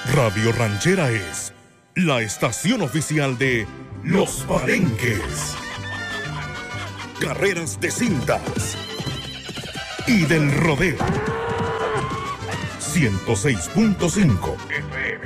Radio Ranchera es la estación oficial de Los Palenques, carreras de cintas y del rodeo. 106.5 FM.